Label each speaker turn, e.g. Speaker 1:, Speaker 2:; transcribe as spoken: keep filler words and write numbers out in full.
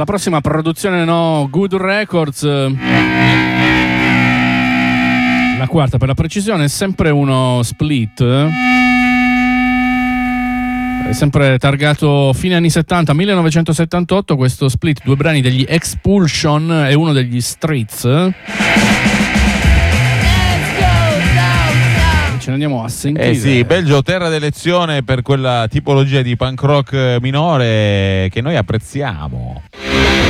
Speaker 1: la prossima produzione, no, Good Records, la quarta per la precisione, è sempre uno split, è sempre targato fine anni settanta, millenovecentosettantotto, questo split, due brani degli Expulsion e uno degli Streets. Ce ne andiamo a sentire.
Speaker 2: Eh sì, Belgio, terra d'elezione per quella tipologia di punk rock minore che noi apprezziamo.